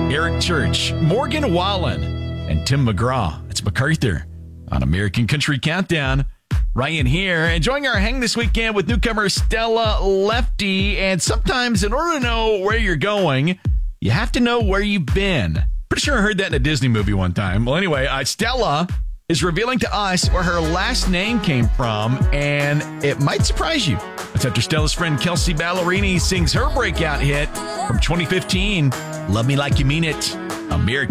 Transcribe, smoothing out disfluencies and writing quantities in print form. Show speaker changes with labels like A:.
A: Eric Church, Morgan Wallen, and Tim McGraw. It's MacArthur on American Country Countdown. Ryan here, enjoying our hang this weekend with newcomer Stella Lefty. And sometimes in order to know where you're going, you have to know where you've been. Pretty sure I heard that in a Disney movie one time. Well, anyway, Stella is revealing to us where her last name came from, and it might surprise you. That's after Stella's friend Kelsey Ballerini sings her breakout hit from 2015, Love Me Like You Mean It, American